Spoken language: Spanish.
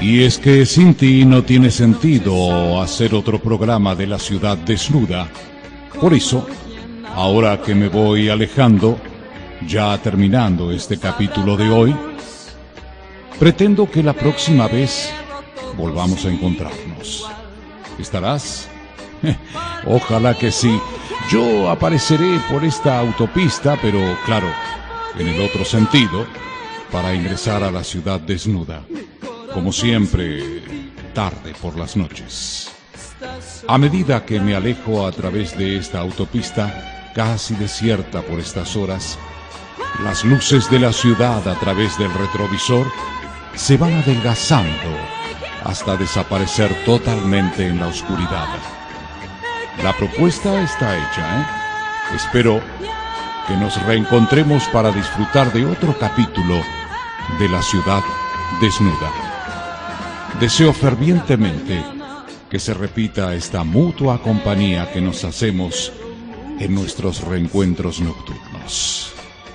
Y es que sin ti no tiene sentido hacer otro programa de la ciudad desnuda. Por eso, ahora que me voy alejando, ya terminando este capítulo de hoy, pretendo que la próxima vez volvamos a encontrarnos. ¿Estarás? Ojalá que sí. Yo apareceré por esta autopista, pero claro, en el otro sentido, para ingresar a la ciudad desnuda. Como siempre, tarde por las noches. A medida que me alejo a través de esta autopista, casi desierta por estas horas, las luces de la ciudad a través del retrovisor se van adelgazando hasta desaparecer totalmente en la oscuridad. La propuesta está hecha, ¿eh? Espero que nos reencontremos para disfrutar de otro capítulo de la ciudad desnuda. Deseo fervientemente que se repita esta mutua compañía que nos hacemos en nuestros reencuentros nocturnos.